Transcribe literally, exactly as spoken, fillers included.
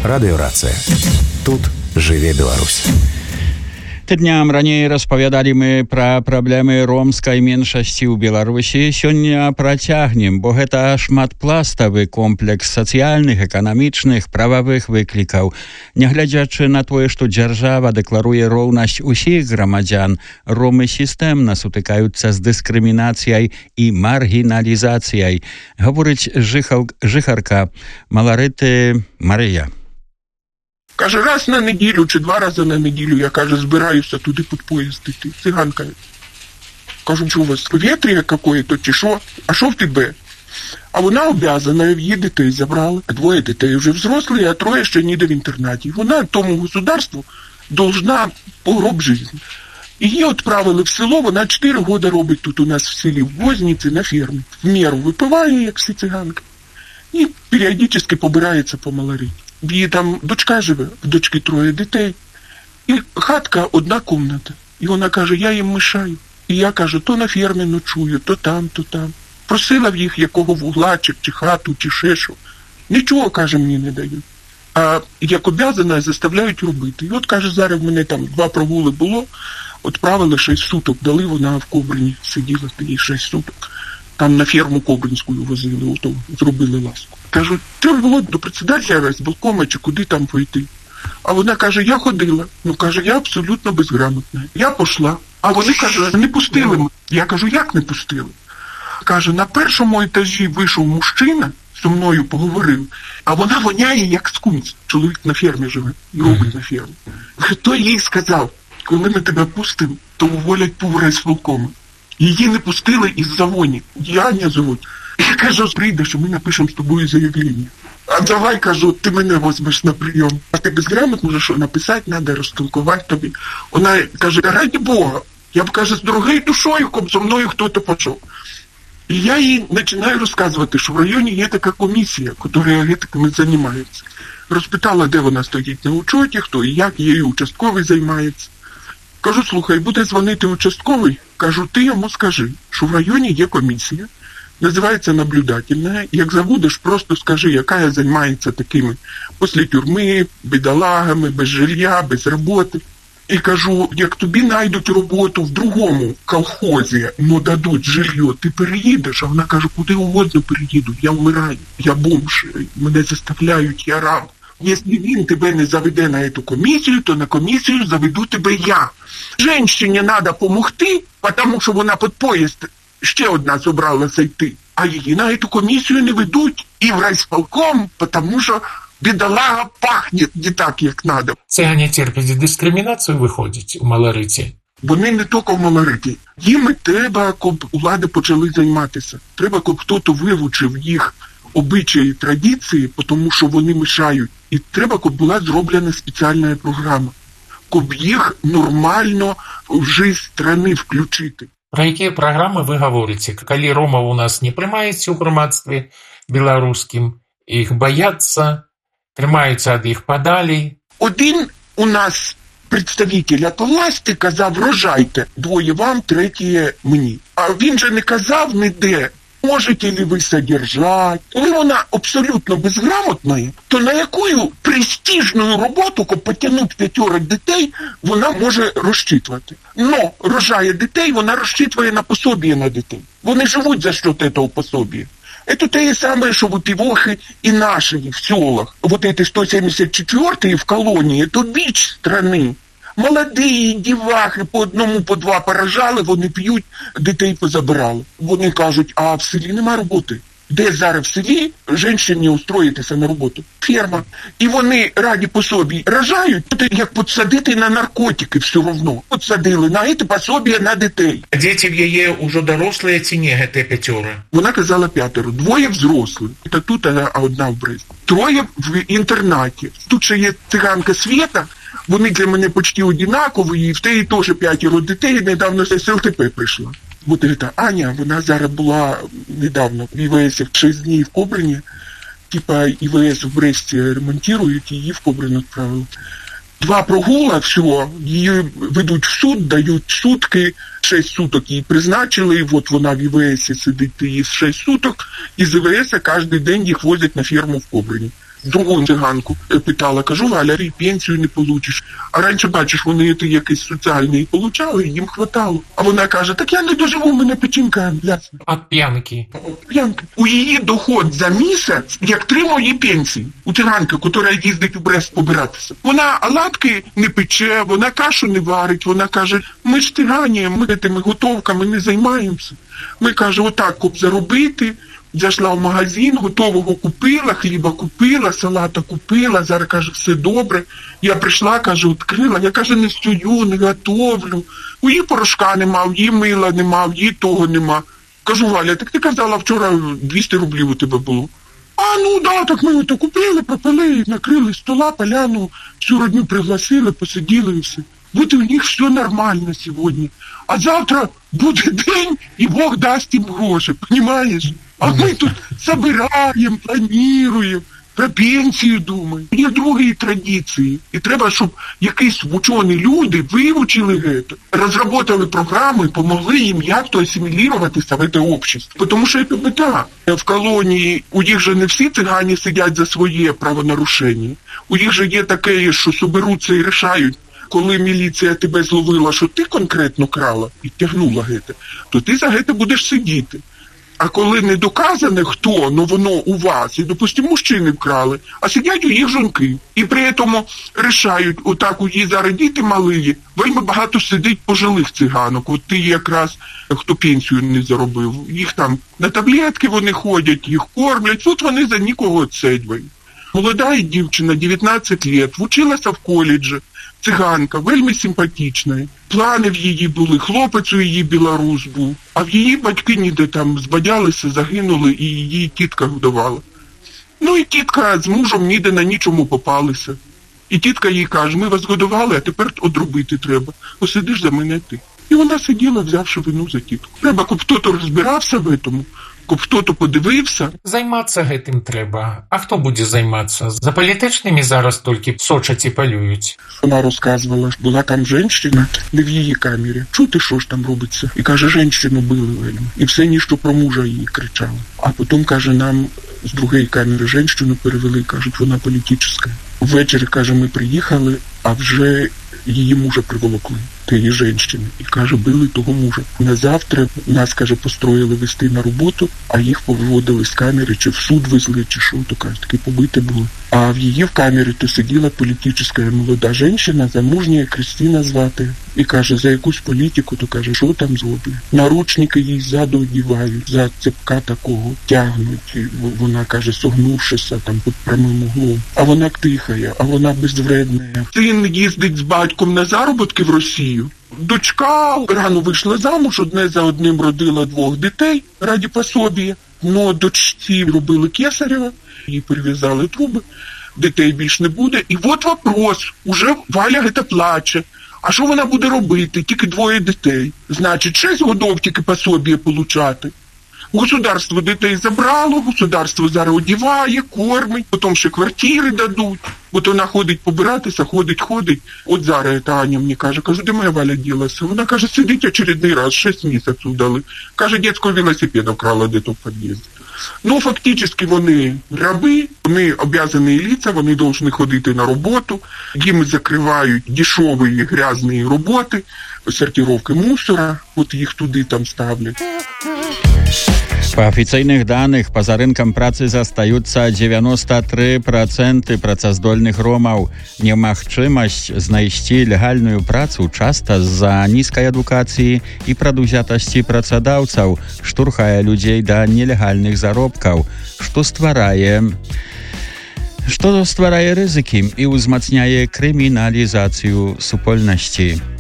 Радыёрацыя. Тут жыве Беларусь. Тыдням раней распавядалі мы пра праблемы ромскай меншасці ў Беларусі. Сёння працягнем, бо гэта шматпластавы комплекс сацыяльных, эканамічных, прававых выклікаў. Нягледзячы на тое, што дзяржава дэкларуе роўнасць усіх грамадзян, ромы сістэмна сутыкаюцца з дыскрымінацыяй і маргіналізацыяй. Гаворыць жыхал, жыхарка Маларыты Марыя. Каже, раз на неділю чи два рази на неділю, я, каже, збираюся туди під поїзд іти, циганка. Кажу, що у вас повітря какое-то, чи що? А що в тебе? А вона обязана, її дітей забрали. Двоє дітей вже взрослі, а троє ще ніде в інтернаті. Вона тому государству должна погроб життя. Її відправили в село, вона чотири роки робить тут у нас в селі, в Возниці, на фермі. В міру випиває, як всі циганки. І періодично побирається по Малариті. Її там дочка живе, в дочки троє дітей. І хатка одна кімната. І вона каже, я їм мешаю. І я кажу, то на фермі ночую, то там, то там. Просила в їх якого вугла, чи, чи хату, чи ще що. Нічого, каже, мені не дають. А як обязана, заставляють робити. І от, каже, зараз в мене там два прогули було, відправили шість суток, дали, вона в Кобрині сиділа, тоді шість суток. Там на ферму Кобринську возили, ото, зробили ласку. Кажу, треба було до председателя райсполкома чи куди там пойти. А вона каже, я ходила. Ну, каже, я абсолютно безграмотна. Я пішла. А вони, каже, не пустили мене. Я кажу, як не пустили? Каже, на першому етажі вийшов мужчина, зі мною поговорив, а вона воняє, як скунс. Чоловік на фермі живе, і робить на фермі. Хто їй сказав, коли ми тебе пустимо, то уволять пів райсполкома. Її не пустили із-за воні. Аня звуть. Я кажу, прийдеш, ми напишемо з тобою заявлення. А давай, кажу, ти мене візьмеш на прийом. А ти безграмотно, що написати треба, розтолкувати тобі. Вона каже, раді Бога, я б, каже, з дорогою душою, щоб зі мною хтось пішов. І я їй починаю розказувати, що в районі є така комісія, яка етиками займається. Розпитала, де вона стоїть на учоті, хто і як, її участковий займається. Кажу, слухай, буде дзвонити участковий, кажу, ти йому скажи, що в районі є комісія, називається наблюдательна, як забудеш, просто скажи, яка займається такими після тюрми, бідолагами, без жилья, без роботи. І кажу, як тобі знайдуть роботу в другому колхозі, ну дадуть жилье, ти переїдеш? А вона каже, куди угодно переїду, я вмираю, я бомж, мене заставляють, я раб. Якщо він тебе не заведе на цю комісію, то на комісію заведу тебе я. Женщині треба допомогти, тому що вона під поїзд ще одна зібралася йти. А її на цю комісію не ведуть і в райсполком, тому що бідолага пахне не так, як треба. Цигане терплять дискримінацію, виходить, у Малариті? Вони не тільки в Малариті. Їм треба, щоб влади почали займатися. Треба, щоб хтось вивчив їх обичаї, традиції, тому що вони мішають. І треба, щоб була зроблена спеціальна програма, щоб їх нормально в життя країни включити. Про які програми ви говорите? Коли ромів у нас не приймають у громадстві білоруським, їх бояться, тримаються від їх подалі. Один у нас представитель от власти казав, рожайте, двоє вам, третє мені. А він же не казав ніде, можете ли ви содержати. Коли вона абсолютно безграмотна, то на яку престижну роботу, щоб потягнути п'ятеро дітей, вона може розчитувати. Но рожає дітей, вона розчитує на пособі на дітей. Вони живуть за що цього пособі. Это те самое, что вот и вохи, и наши в селах. Вот эти сто семьдесят четвёртые в колонии, это бич страны. Молоді дівахи по одному, по два поражали, вони п'ють, дітей позабирали. Вони кажуть, а в селі нема роботи. Де зараз в селі жінці устроїтися на роботу? Ферма. І вони раді пособі рожають, це як підсадити на наркотики все одно. Підсадили на це пособі на дітей. А діти в її вже дорослі чи ні, те п'ятеро? Вона казала п'ятеро. Двоє взрослі. Це тут, а одна в Бресті. Троє в інтернаті. Тут ще є циганка Света. Вони для мене почти однакові, і в теї теж п'ятеро дітей, недавно з СЛТП прийшла. Вот эта Аня, вона зараз була недавно в ІВС шість днів в Кобрині, типа ІВС в Бресті ремонтують, її в Кобрину відправили. Два прогула, все, її ведуть в суд, дають сутки, шість суток її призначили, і от вона в ІВС сидить, її шість суток, і з ІВС кожен день їх возять на ферму в Кобрині. другу циганку питала, кажу, Валя, і пенсію не получиш. А раніше, бачиш, вони ти якийсь соціальний получали, їм хватало. А вона каже, так я не доживу, мене печінка, ясно. От п'янки. П'янка. У її доход за місяць, як три мої пенсії. У циганка, яка їздить у Брест побиратися. Вона оладки не пече, вона кашу не варить, вона каже, ми ж цигані, ми тими готовками не займаємося. Ми, каже, отак коб заробити. Зайшла в магазин, готового купила, хліба купила, салата купила, зараз, каже, все добре. Я прийшла, каже, відкрила, я, каже, не стою, не готовлю. У її порошка нема, у її мила нема, у її того нема. Кажу, Валя, так ти казала, вчора двісті рублів у тебе було. А, ну да, так ми ото купили, пропили, накрили стола, поляну, всю родню пригласили, посиділи і все. Буде у них все нормально сьогодні. А завтра буде день, і Бог дасть їм гроші, понімаєш? А ми тут собираємо, плануємо, про пенсію думаємо. Є другі традиції. І треба, щоб якісь учені люди вивчили це, розробили програми, помогли їм як-то асиміліруватися в це общество. Тому що це беда. В колонії у них же не всі цигані сидять за своє правонарушення. У них же є таке, що соберуться і рішають. Коли міліція тебе зловила, що ти конкретно крала і тягнула гете, то ти за гете будеш сидіти. А коли не доказане, хто, ну воно у вас, і, допустимо, мужчини вкрали, а сидять у їх жінки. І при цьому рішають, отак у її зараз діти малі, вельми багато сидить пожилих циганок. От ти якраз, хто пенсію не заробив, їх там на таблетки вони ходять, їх кормлять, тут вони за нікого цедьвають. Молода дівчина, дев'ятнадцять років, вчилася в коледжі, циганка, вельми симпатична. Плани в її були, хлопець у її білорус був, а в її батьки ніде там збадялися, загинули і її тітка годувала. Ну і тітка з мужем ніде на нічому попалися. І тітка їй каже, ми вас годували, а тепер одробити треба. Посидиш за мене ти. І вона сиділа, взявши вину за тітку. Треба, щоб хтось розбирався в цьому, щоб хтось подивився. Займатися гэтым треба. А хто буде займатися? За політичними зараз тільки сочать і полюють. Вона розказувала, що була там жінка, не в її камері. Чути, що ж там робиться? І каже, жінку били вельми. І все ніщо про мужа її кричало. А потім, каже, нам з другої камери жінку перевели, кажуть, вона політична. Ввечері, каже, ми приїхали, а вже її мужа приволокли, тієї жінки. І, каже, били того мужа. На завтра нас, каже, построїли вести на роботу, а їх повиводили з камери, чи в суд везли, чи що, то, каже, таки побити були. А в її в камері то сиділа політична молода жінка, замужня, Кристина звати. І, каже, за якусь політику, то, каже, що там зроблять? Наручники їй ззаду одівають, за цепка такого тягнуть. І вона, каже, согнувшися там під прямим углом. А вона тихає, а вона безвредна. Син їздить з батьком на заробітки в Росію. Дочка рано вийшла замуж, одне за одним родила двох дітей раді пособія. Но дочці робили кесарева, їй перев'язали труби, дітей більш не буде. І от вопрос, уже Валя гета плаче. А що вона буде робити? Тільки двоє дітей. Значить, шість годов тільки пособія получати. Государство дітей забрало, государство зараз одіває, кормить, потім ще квартири дадуть. От вона ходить побиратися, ходить, ходить. От зараз та Аня мені каже, кажу, де моя Валя ділася? Вона каже, сидить очередний раз, шість місяців дали. Каже, дитячого велосипеда вкрала де-то в під'їзді. Ну, фактично, вони раби, вони обов'язані лица, вони повинні ходити на роботу, їм закривають дешеві грязні роботи, сортировки мусора, от їх туди там ставлять. По афіцыйных даных, па-за рынкам працы застаюцца дзевяносто тры працэнты працаздольных ромаў. Немагчымасць знайсці легальную працу часта з-за нізкай адукацыі і прадузятасці працадаўцаў штурхае людзей да нелегальных заробкаў, што стварае што стварае рызыкі і ўзмацняе крыміналізацыю супольнасці.